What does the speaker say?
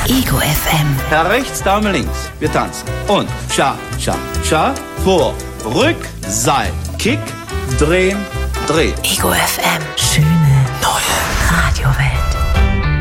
Ego FM. Herr rechts, Dame links. Wir tanzen. Und Scha, Scha, Scha. Vor, Rück, Seil. Kick, drehen, drehen. Ego FM. Schöne neue Radiowelt.